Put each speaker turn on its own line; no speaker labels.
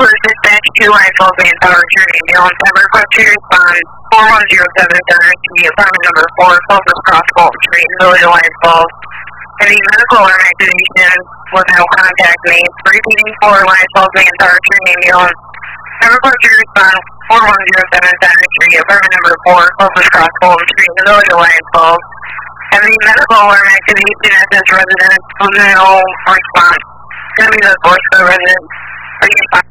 Police Dispatch 2 Linesville, Van Tower, Journey, ambulance, have a request to respond 4107 to the apartment number 4, Silver Cross, Fulton Street, Village of Linesville. Any medical or activation with no contact me. Repeating 4 Linesville, Van Tower, Journey, ambulance. Have a request to respond 4107 to the apartment number 4, Silver Cross, Fulton Street, Village of Linesville. Any medical or activation at this residence with no response. It's going to be the Fort Worth residence. Are you